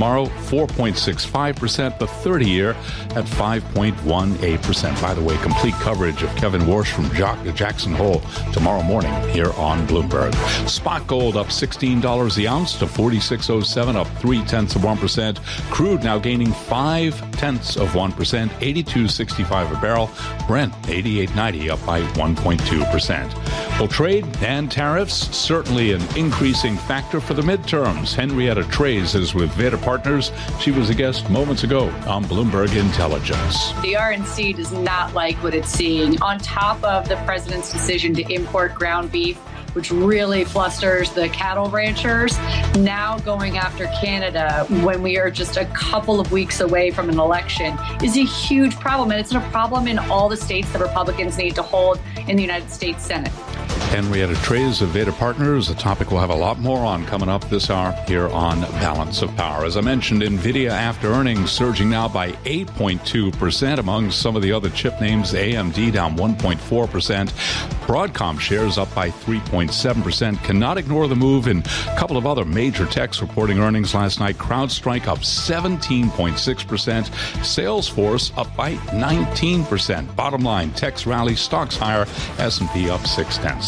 tomorrow, 4.65%. The 30-year at 5.18%. By the way, complete coverage of Kevin Warsh from Jackson Hole tomorrow morning here on Bloomberg. Spot gold up $16 the ounce to $46.07, up 0.3%. Crude now gaining 0.5%, 82.65 a barrel. Brent 88.90, up by 1.2%. Well, trade and tariffs certainly an increasing factor for the midterms. Henrietta Treyz is with Veda Partners. She was a guest moments ago on Bloomberg Intelligence. The RNC does not like what it's seeing. On top of the president's decision to import ground beef, which really flusters the cattle ranchers, now going after Canada when we are just a couple of weeks away from an election is a huge problem. And it's a problem in all the states that Republicans need to hold in the United States Senate. Henrietta Treyz of Veda Partners, a topic we'll have a lot more on coming up this hour here on Balance of Power. As I mentioned, NVIDIA after earnings surging now by 8.2%. Among some of the other chip names, AMD down 1.4%. Broadcom shares up by 3.7%. Cannot ignore the move in a couple of other major techs reporting earnings last night. CrowdStrike up 17.6%. Salesforce up by 19%. Bottom line, techs rally, stocks higher, S&P up 0.6.